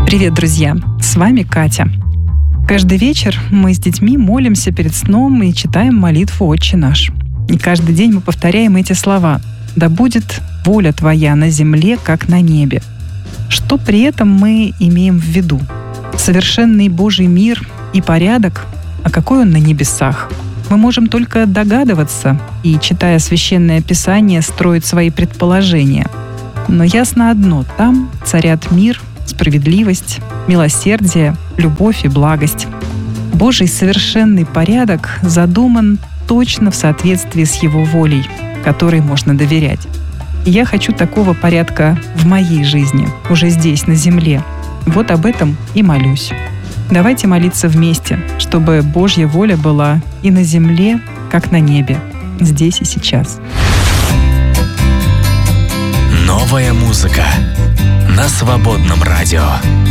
Привет, друзья! С вами Катя. Каждый вечер мы с детьми молимся перед сном и читаем молитву «Отче наш». И каждый день мы повторяем эти слова: «Да будет воля Твоя на земле, как на небе». Что при этом мы имеем в виду? Совершенный Божий мир и порядок, а какой он на небесах? Мы можем только догадываться и, читая Священное Писание, строить свои предположения. Но ясно одно — там царят мир, справедливость, милосердие, любовь и благость. Божий совершенный порядок задуман точно в соответствии с Его волей, которой можно доверять. И я хочу такого порядка в моей жизни, уже здесь, на земле. Вот об этом и молюсь. Давайте молиться вместе, чтобы Божья воля была и на земле, как на небе, здесь и сейчас. Новая музыка на Свободном радио.